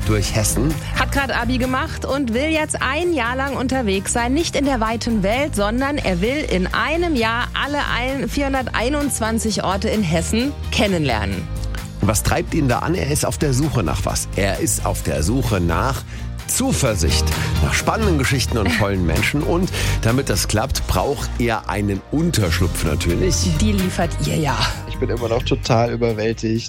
durch Hessen. Hat gerade Abi gemacht und will jetzt ein Jahr lang unterwegs sein. Nicht in der weiten Welt, sondern er will in einem Jahr alle 421 Orte in Hessen kennenlernen. Was treibt ihn da an? Er ist auf der Suche nach was. Er ist auf der Suche nach Zuversicht, nach spannenden Geschichten und tollen Menschen. Und damit das klappt, braucht er einen Unterschlupf natürlich. Die liefert ihr ja. Ich bin immer noch total überwältigt.